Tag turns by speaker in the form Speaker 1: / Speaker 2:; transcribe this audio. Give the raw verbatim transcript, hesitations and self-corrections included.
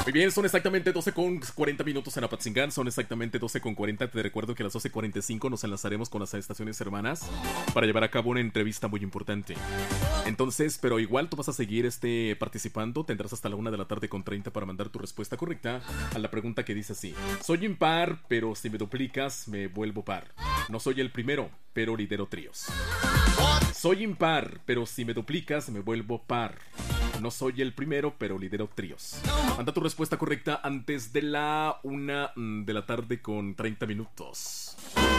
Speaker 1: Muy bien, son exactamente doce con cuarenta minutos en Apatzingán, son exactamente doce con cuarenta. Te recuerdo que a las doce cuarenta y cinco nos enlazaremos con las estaciones hermanas para llevar a cabo una entrevista muy importante. Entonces, pero igual tú vas a seguir este participando, tendrás hasta la una de la tarde con treinta para mandar tu respuesta correcta a la pregunta que dice así: soy impar, pero si me duplicas me vuelvo par. No soy el primero, pero lidero tríos. Soy impar, pero si me duplicas me vuelvo par. No soy el primero, pero lidero tríos. Manda tu respuesta correcta antes de la una de la tarde con treinta minutos.